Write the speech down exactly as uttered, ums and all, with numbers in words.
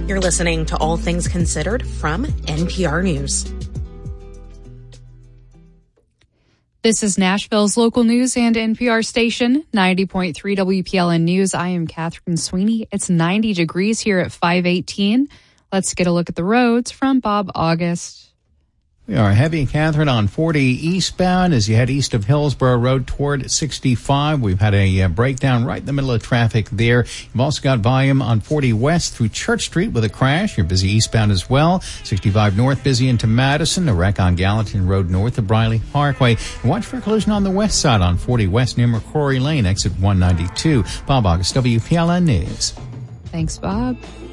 You're listening to All Things Considered from N P R News. This is Nashville's local news and N P R station, ninety point three W P L N News. I am Catherine Sweeney. It's ninety degrees here at five eighteen. Let's get a look at the roads from Bob August. We are heavy, Catherine, on forty eastbound as you head east of Hillsborough Road toward sixty-five. We've had a uh, breakdown right in the middle of traffic there. You've also got volume on forty west through Church Street with a crash. You're busy eastbound as well. sixty-five north busy into Madison. A wreck on Gallatin Road north of Briley Parkway. And watch for a collision on the west side on forty west near McCrory Lane, exit one ninety-two. Bob August, W P L N News. Thanks, Bob.